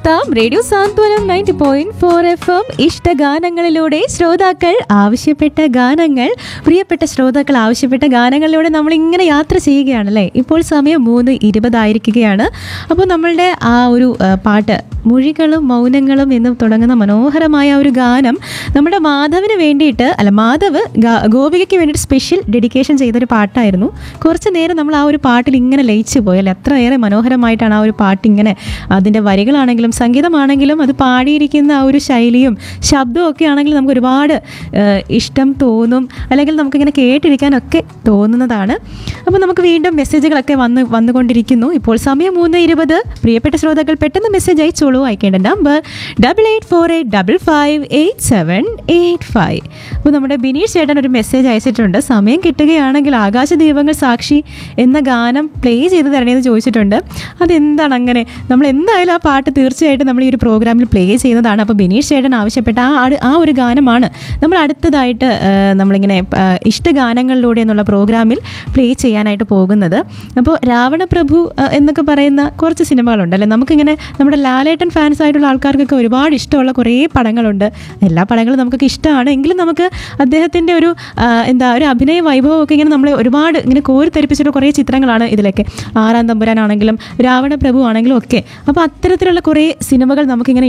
എത്താം റേഡിയോ സാന്ത്വനം 90.4 FM ഇഷ്ടഗാനങ്ങളിലൂടെ ശ്രോതാക്കൾ ആവശ്യപ്പെട്ട ഗാനങ്ങൾ, പ്രിയപ്പെട്ട ശ്രോതാക്കൾ ആവശ്യപ്പെട്ട ഗാനങ്ങളിലൂടെ നമ്മൾ ഇങ്ങനെ യാത്ര ചെയ്യുകയാണല്ലേ. ഇപ്പോൾ സമയം 3:20 ആയിരിക്കുകയാണ്. അപ്പോൾ നമ്മളുടെ ആ ഒരു പാട്ട് മൊഴികളും മൗനങ്ങളും എന്ന് തുടങ്ങുന്ന മനോഹരമായ ഒരു ഗാനം നമ്മുടെ മാധവിന് വേണ്ടിയിട്ട്, അല്ല മാധവ് ഗോപികയ്ക്ക് വേണ്ടിയിട്ട് സ്പെഷ്യൽ ഡെഡിക്കേഷൻ ചെയ്തൊരു പാട്ടായിരുന്നു. കുറച്ച് നേരം നമ്മൾ ആ ഒരു പാട്ടിൽ ഇങ്ങനെ ലയിച്ചു പോയല്ലേ. അത്രയേറെ മനോഹരമായിട്ടാണ് ആ ഒരു പാട്ട് ഇങ്ങനെ, അതിൻ്റെ വരികളാണെങ്കിലും സംഗീതമാണെങ്കിലും അത് പാടിയിരിക്കുന്ന ആ ഒരു ശൈലിയും ശബ്ദവും ഒക്കെ ആണെങ്കിലും നമുക്ക് ഒരുപാട് ഇഷ്ടം തോന്നും, അല്ലെങ്കിൽ നമുക്കിങ്ങനെ കേട്ടിരിക്കാനൊക്കെ തോന്നുന്നതാണ്. അപ്പോൾ നമുക്ക് വീണ്ടും മെസ്സേജുകളൊക്കെ വന്നുകൊണ്ടിരിക്കുന്നു. ഇപ്പോൾ സമയം 3:20. പ്രിയപ്പെട്ട ശ്രോതാക്കൾ പെട്ടെന്ന് മെസ്സേജ് അയച്ചോളൂ. അയക്കേണ്ട നമ്പർ 8848558785. അപ്പോൾ നമ്മുടെ ബിനീഷ് ചേട്ടൻ ഒരു മെസ്സേജ് അയച്ചിട്ടുണ്ട്. സമയം കിട്ടുകയാണെങ്കിൽ ആകാശദീപങ്ങൾ സാക്ഷി എന്ന ഗാനം പ്ലേ ചെയ്ത് തരണേന്ന് ചോദിച്ചിട്ടുണ്ട്. അതെന്താണ് അങ്ങനെ? നമ്മൾ എന്തായാലും ആ പാട്ട് തീർച്ചയായിട്ടും നമ്മൾ ഈ ഒരു പ്രോഗ്രാമിൽ പ്ലേ ചെയ്യുന്നതാണ്. അപ്പോൾ ബിനീഷ് ചേട്ടൻ ആവശ്യപ്പെട്ട ആ ഒരു ഗാനമാണ് നമ്മൾ അടുത്തതായിട്ട് നമ്മളിങ്ങനെ ഇഷ്ടഗാനങ്ങളിലൂടെ എന്നുള്ള പ്രോഗ്രാമിൽ പ്ലേ ചെയ്യാനായിട്ട് പോകുന്നത്. അപ്പോൾ രാവണപ്രഭു എന്നൊക്കെ പറയുന്ന കുറച്ച് സിനിമകളുണ്ട് അല്ലേ. നമുക്കിങ്ങനെ നമ്മുടെ ലാലേട്ടൻ ഫാൻസ് ആയിട്ടുള്ള ആൾക്കാർക്കൊക്കെ ഒരുപാട് ഇഷ്ടമുള്ള കുറേ പടങ്ങളുണ്ട്. എല്ലാ പടങ്ങളും നമുക്കൊക്കെ ഇഷ്ടമാണ്. എങ്കിലും നമുക്ക് അദ്ദേഹത്തിൻ്റെ ഒരു ഒരു അഭിനയ വൈഭവമൊക്കെ ഇങ്ങനെ നമ്മളെ ഒരുപാട് ഇങ്ങനെ കോരിത്തരിപ്പിച്ചിട്ട് കുറേ ചിത്രങ്ങളാണ് ഇതിലൊക്കെ. ആറാം തമ്പുരാനാണെങ്കിലും രാവണപ്രഭു ആണെങ്കിലും ഒക്കെ. അപ്പോൾ അത്തരത്തിലുള്ള കുറേ സിനിമകൾ നമുക്കിങ്ങനെ